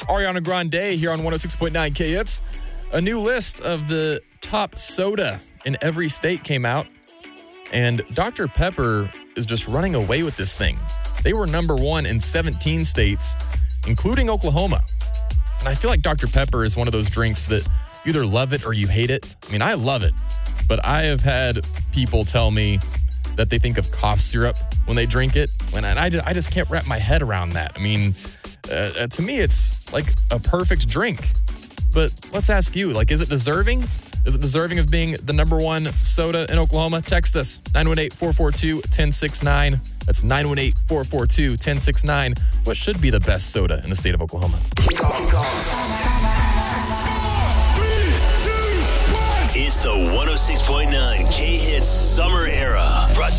Ariana Grande here on 106.9 K-Hits. A new list of the top soda in every state came out, and Dr. Pepper is just running away with this thing. They were number one in 17 states, including Oklahoma. And I feel like Dr. Pepper is one of those drinks that you either love it or you hate it. I mean, I love it, but I have had people tell me that they think of cough syrup when they drink it, and I just can't wrap my head around that. I mean, to me, it's like a perfect drink. But let's ask you, like, is it deserving? Is it deserving of being the number one soda in Oklahoma? Text us, 918-442-1069. That's 918-442-1069. What should be the best soda in the state of Oklahoma? It's the 106.9 K-Hits Summer Era. Brought